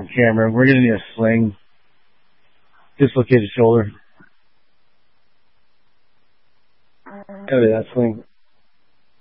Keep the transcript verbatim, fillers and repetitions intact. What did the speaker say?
Cameron. We're gonna need a sling. Dislocated shoulder. Gotta be that sling.